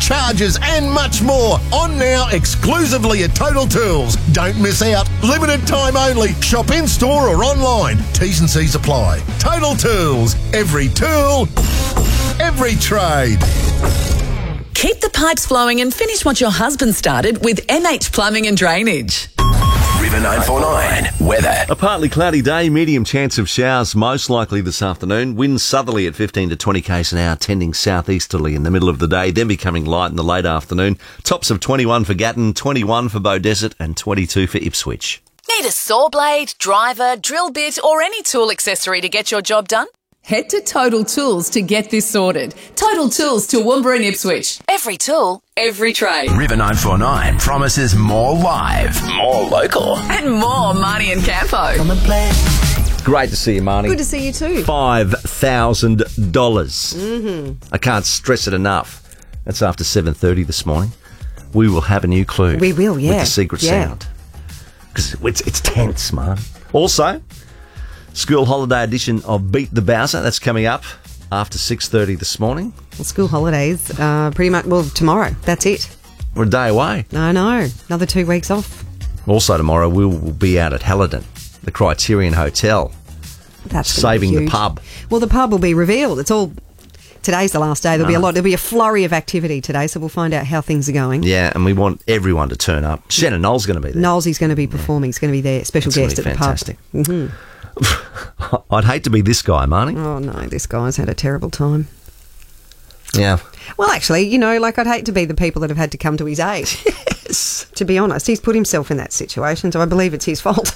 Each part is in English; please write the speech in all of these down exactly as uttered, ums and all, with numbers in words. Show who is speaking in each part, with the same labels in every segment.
Speaker 1: charges and much more. On now exclusively at Total Tools. Don't miss out. Limited time only. Shop in store or online. T's and C's apply. Total Tools. Every tool, every trade.
Speaker 2: Keep the pipes flowing and finish what your husband started with M H Plumbing and Drainage.
Speaker 3: River nine four nine weather.
Speaker 4: A partly cloudy day, medium chance of showers most likely this afternoon. Winds southerly at fifteen to twenty k's an hour, tending southeasterly in the middle of the day, then becoming light in the late afternoon. Tops of twenty-one for Gatton, twenty-one for Beaudesert and twenty-two for Ipswich.
Speaker 2: Need a saw blade, driver, drill bit or any tool accessory to get your job done? Head to Total Tools to get this sorted. Total Tools, Toowoomba and Ipswich. Every tool, every trade.
Speaker 3: River nine four nine promises more live, more local.
Speaker 2: And more Marnie and Campo.
Speaker 4: Great to see you, Marnie.
Speaker 5: Good to see you too.
Speaker 4: five thousand dollars.
Speaker 5: Mm-hmm.
Speaker 4: I can't stress it enough. That's after seven thirty this morning. We will have a new clue.
Speaker 5: We will, yeah.
Speaker 4: With the secret
Speaker 5: yeah.
Speaker 4: sound. Because it's, it's tense, man. Also, school holiday edition of Beat the Bowser. That's coming up after six thirty this morning.
Speaker 5: Well, school holidays, uh, pretty much, well, tomorrow. That's it.
Speaker 4: We're a day away.
Speaker 5: I know. Another two weeks off.
Speaker 4: Also tomorrow, we will be out at Halladon, the Criterion Hotel,
Speaker 5: That's gonna be
Speaker 4: saving the
Speaker 5: huge.
Speaker 4: pub.
Speaker 5: Well, the pub will be revealed. It's all... Today's the last day. There'll be a lot. There'll be a flurry of activity today, so we'll find out how things are going.
Speaker 4: Yeah, and we want everyone to turn up. Shannon Knoll's going to be there.
Speaker 5: Knowlesy's going to be performing. He's going to be there. Special
Speaker 4: That's
Speaker 5: guest
Speaker 4: gonna
Speaker 5: at
Speaker 4: be
Speaker 5: the
Speaker 4: fantastic.
Speaker 5: pub. Mm-hmm.
Speaker 4: I'd hate to be this guy, Marnie.
Speaker 5: Oh, no, this guy's had a terrible time.
Speaker 4: Yeah.
Speaker 5: Well, actually, you know, like I'd hate to be the people that have had to come to his aid.
Speaker 4: Yes.
Speaker 5: To be honest, he's put himself in that situation, so I believe it's his fault.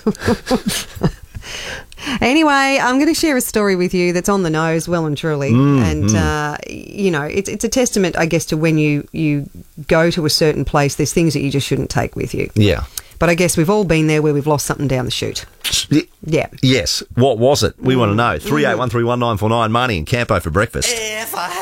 Speaker 5: Anyway, I'm going to share a story with you that's on the nose, well and truly.
Speaker 4: Mm,
Speaker 5: and,
Speaker 4: mm.
Speaker 5: uh, you know, it's it's a testament, I guess, to when you, you go to a certain place, there's things that you just shouldn't take with you.
Speaker 4: Yeah.
Speaker 5: But I guess we've all been there where we've lost something down the chute. Yeah.
Speaker 4: Yes. What was it? We mm. want to know. three eight one three one nine four nine, Marnie and Campo for breakfast.
Speaker 3: If I